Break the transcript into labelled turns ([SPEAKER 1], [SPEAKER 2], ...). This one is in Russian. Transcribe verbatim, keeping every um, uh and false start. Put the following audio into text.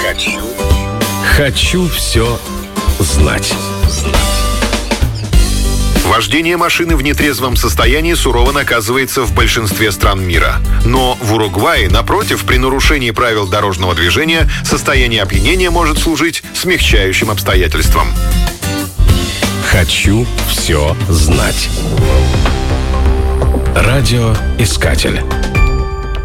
[SPEAKER 1] Хочу все знать.
[SPEAKER 2] Вождение машины в нетрезвом состоянии сурово наказывается в большинстве стран мира. Но в Уругвае, напротив, при нарушении правил дорожного движения состояние опьянения может служить смягчающим обстоятельством.
[SPEAKER 1] Хочу все знать. Радиоискатель.